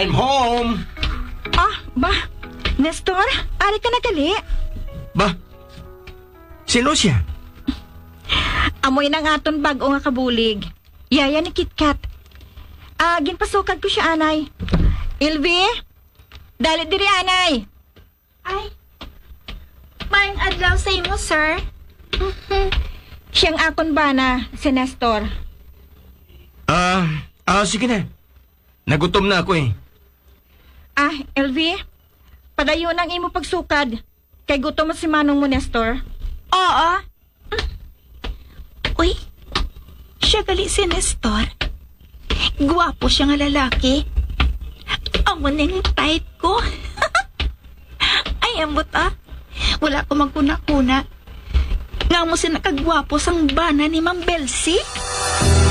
I'm home! Ba? Nestor? Ari ka na gali? Ba? Sino siya? Amoy ng aton bago nga kabulig. Yaya ni KitKat. Ginpasukad ko siya, anay. Ilvi? Dalit diri, anay. Ay, maayong adlaw sa imo, sir. Siyang akon bana, si Nestor. Sige na. Nagutom na ako eh. Elvi, padayon ang imo pagsukad. Kay gutom mo si manong mo, Nestor. Oo. Uy, siya gali si Nestor. Guwapo siya nga lalaki. Ang muning tight ko. Ay, ambot Wala ko magkuna-kuna. Nga mo sinakagwapo sang bana ni Ma'am Belsi.